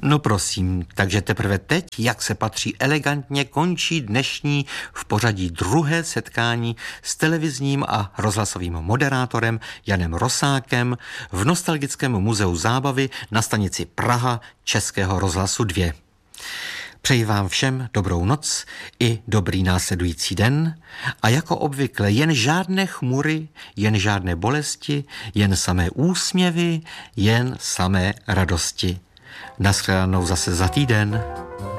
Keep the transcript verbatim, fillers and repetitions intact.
No prosím, takže teprve teď, jak se patří elegantně, končí dnešní v pořadí druhé setkání s televizním a rozhlasovým moderátorem Janem Rosákem v Nostalgickém muzeu zábavy na stanici Praha Českého rozhlasu dva. Přeji vám všem dobrou noc i dobrý následující den a jako obvykle jen žádné chmury, jen žádné bolesti, jen samé úsměvy, jen samé radosti. Naschledanou zase za týden.